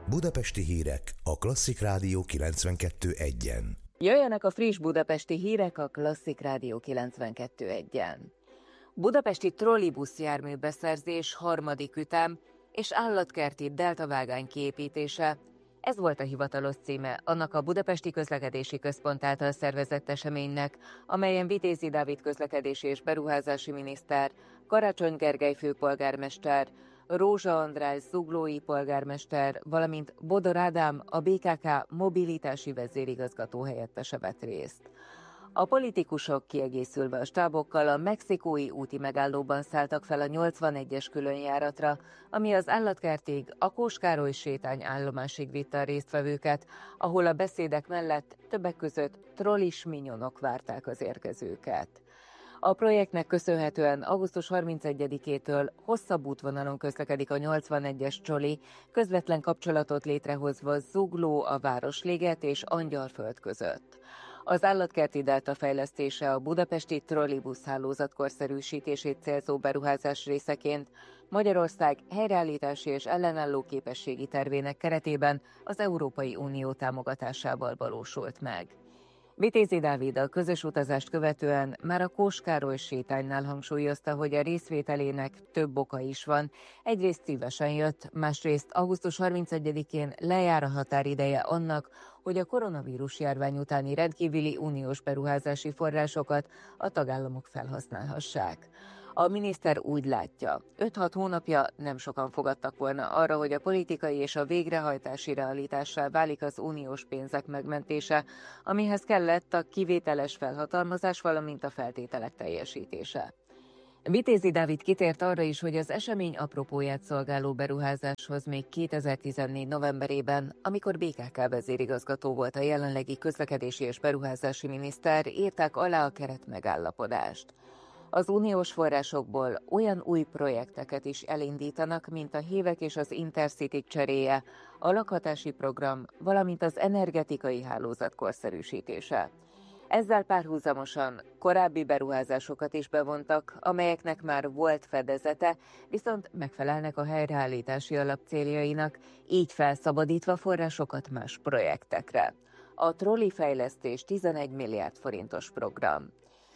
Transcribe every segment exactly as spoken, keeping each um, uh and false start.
Budapesti hírek a Klasszik Rádió kilencvenkettő egyen. Jöjjenek a friss budapesti hírek a Klasszik Rádió kilencvenkettő egyen. Budapesti trollibusz járműbeszerzés harmadik ütem és állatkerti deltavágány kiépítése. Ez volt a hivatalos címe annak a Budapesti Közlekedési Központ által szervezett eseménynek, amelyen Vitézi Dávid közlekedési és beruházási miniszter, Karácsony Gergely főpolgármester, Rózsa András zuglói polgármester, valamint Bodor Ádám, a bé ká ká mobilitási vezérigazgató helyettese vett részt. A politikusok kiegészülve a stábokkal a mexikói úti megállóban szálltak fel a nyolcvanegyes különjáratra, ami az állatkertig, a Kós Károly sétány állomásig vitte a résztvevőket, ahol a beszédek mellett többek között trollis minyonok várták az érkezőket. A projektnek köszönhetően augusztus harmincegyedikétől hosszabb útvonalon közlekedik a nyolcvanegyes csoli, közvetlen kapcsolatot létrehozva Zugló, a Városliget és Angyalföld között. Az állatkerti delta fejlesztése a budapesti trollibusz hálózat korszerűsítését célzó beruházás részeként Magyarország helyreállítási és ellenálló képességi tervének keretében az Európai Unió támogatásával valósult meg. Vitézi Dávid a közös utazást követően már a Kós Károly sétánynál hangsúlyozta, hogy a részvételének több oka is van. Egyrészt szívesen jött, másrészt augusztus harmincegyedikén lejár a határideje annak, hogy a koronavírus járvány utáni rendkívüli uniós beruházási forrásokat a tagállamok felhasználhassák. A miniszter úgy látja, öt-hat hónapja nem sokan fogadtak volna arra, hogy a politikai és a végrehajtási realitássá válik az uniós pénzek megmentése, amihez kellett a kivételes felhatalmazás, valamint a feltételek teljesítése. Vitézi Dávid kitért arra is, hogy az esemény apropóját szolgáló beruházáshoz még kétezer-tizennégy novemberében, amikor bé ká ká vezérigazgató volt a jelenlegi közlekedési és beruházási miniszter, írták alá a keretmegállapodást. Az uniós forrásokból olyan új projekteket is elindítanak, mint a hívek és az Intercity cseréje, a lakhatási program, valamint az energetikai hálózat korszerűsítése. Ezzel párhuzamosan korábbi beruházásokat is bevontak, amelyeknek már volt fedezete, viszont megfelelnek a helyreállítási alap céljainak, így felszabadítva forrásokat más projektekre. A trolli fejlesztés tizenegy milliárd forintos program.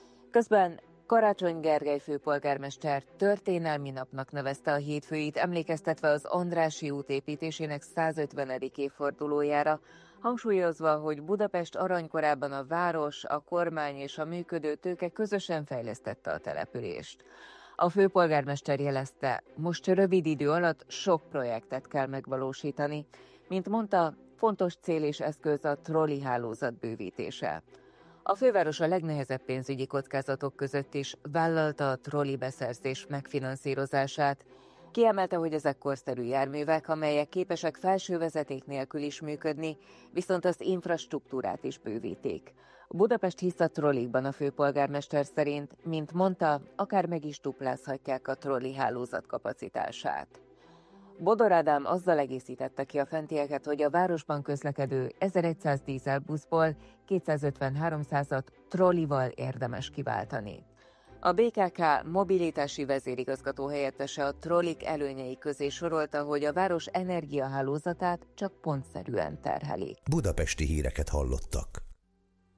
Közben Karácsony Gergely főpolgármester történelmi napnak nevezte a hétfőit, emlékeztetve az Andrássy út építésének százötvenedik évfordulójára, hangsúlyozva, hogy Budapest aranykorában a város, a kormány és a működő tőke közösen fejlesztette a települést. A főpolgármester jelezte, most rövid idő alatt sok projektet kell megvalósítani, mint mondta, fontos cél és eszköz a trolli hálózat bővítése. A főváros a legnehezebb pénzügyi kockázatok között is vállalta a trolli beszerzés megfinanszírozását. Kiemelte, hogy ezek korszerű járművek, amelyek képesek felső vezeték nélkül is működni, viszont az infrastruktúrát is bővítik. Budapest hisz a trollikban a főpolgármester szerint, mint mondta, akár meg is duplázhatják a trolli hálózat kapacitását. Bodor Ádám azzal egészítette ki a fentieket, hogy a városban közlekedő ezerszáz dízelbuszból kétszázötven-háromszázat trollival érdemes kiváltani. A bé ká ká mobilitási vezérigazgató helyettese a trollik előnyei közé sorolta, hogy a város energiahálózatát csak pontszerűen terhelik. Budapesti híreket hallottak.